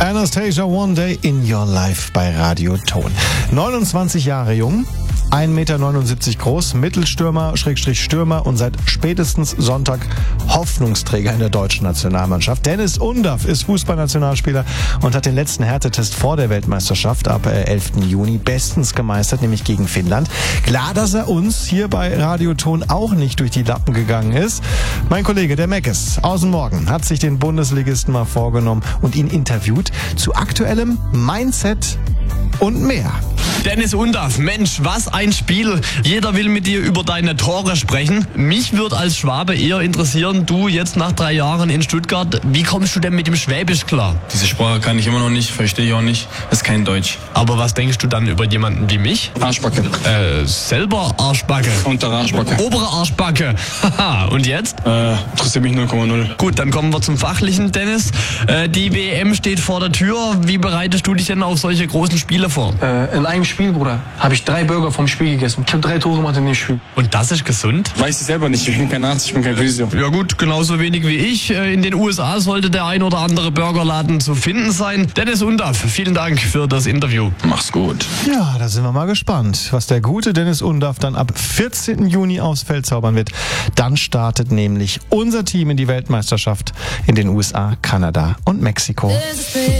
Anastasia, One Day in Your Life bei Radio Ton. 29 Jahre jung, 1,79 Meter groß, Mittelstürmer, Stürmer und seit spätestens Sonntag Hoffnungsträger in der deutschen Nationalmannschaft. Dennis Undaff ist Fußballnationalspieler und hat den letzten Härtetest vor der Weltmeisterschaft ab 11. Juni bestens gemeistert, nämlich gegen Finnland. Klar, dass er uns hier bei Radio Ton auch nicht durch die Lappen gegangen ist. Mein Kollege, der Meckes aus dem Morgen, hat sich den Bundesligisten mal vorgenommen und ihn interviewt zu aktuellem Mindset und mehr. Dennis Undaff, Mensch, was ein Spiel. Jeder will mit dir über deine Tore sprechen. Mich würde als Schwabe eher interessieren, du jetzt nach 3 Jahren in Stuttgart, wie kommst du denn mit dem Schwäbisch klar? Diese Sprache kann ich immer noch nicht, verstehe ich auch nicht. Das ist kein Deutsch. Aber was denkst du dann über jemanden wie mich? Arschbacke. Selber Arschbacke. Untere Arschbacke. Obere Arschbacke. Haha, und jetzt? Interessiert mich 0,0. Gut, dann kommen wir zum Fachlichen, Dennis. Die WM steht vor der Tür. Wie bereitest du dich denn auf solche großen Spiele vor? In einem Spiel, Bruder, habe ich 3 Burger vom Spiel gegessen. Ich habe 3 Tore gemacht in dem Spiel. Und das ist gesund? Weiß ich selber nicht, ich bin kein Arzt, ich bin kein Physio. Ja gut, genauso wenig wie ich. In den USA sollte der ein oder andere Burgerladen zu finden sein. Dennis Undaff, vielen Dank für das Interview. Mach's gut. Ja, da sind wir mal gespannt, was der gute Dennis Undaff dann ab 14. Juni aufs Feld zaubern wird. Dann startet nämlich unser Team in die Weltmeisterschaft in den USA, Kanada und Mexiko.